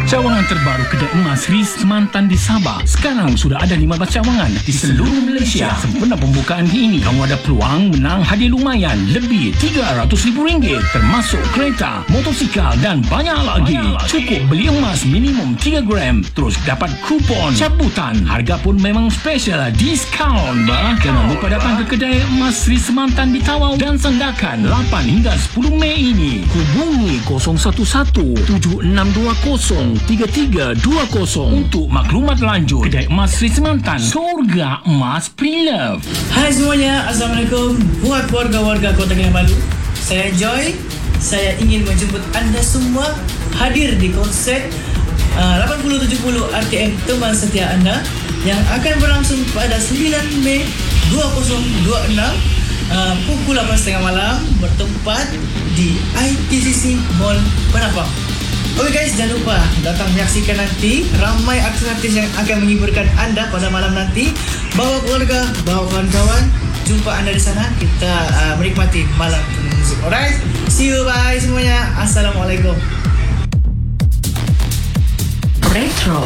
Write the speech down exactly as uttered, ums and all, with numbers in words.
Cawangan terbaru kedai emas Riz Semantan di Sabah. Sekarang sudah ada lima belas cawangan di seluruh Malaysia. Sempena pembukaan ini, kamu ada peluang menang hadiah lumayan lebih tiga ratus ribu ringgit, termasuk kereta, motosikal dan banyak lagi. Cukup beli emas minimum tiga gram, terus dapat kupon cabutan. Harga pun memang special, diskaun bah. Jangan lupa datang ke kedai emas Riz Semantan di Tawau dan Sandakan lapan hingga sepuluh Mei ini. Hubungi kosong satu satu tujuh enam dua kosong tiga tiga dua kosong untuk maklumat lanjut. Kedai emas Riz Semantan, surga emas pre-love. Hai semuanya, Assalamualaikum. Buat warga-warga Kota Kinabalu, saya Joy. Saya ingin menjemput anda semua hadir di konsert uh, lapan puluh tujuh puluh R T M Teman Setia Anda yang akan berlangsung pada sembilan Mei dua ribu dua puluh enam uh, pukul lapan tiga puluh malam, bertempat di I T C C Mall Penapang. Oke guys, jangan lupa datang menyaksikan nanti ramai artis-artis yang akan menghiburkan anda pada malam nanti. Bawa keluarga, bawa kawan-kawan, jumpa anda di sana. Kita uh, menikmati malam musik. Alright, see you, bye semuanya. Assalamualaikum. Retro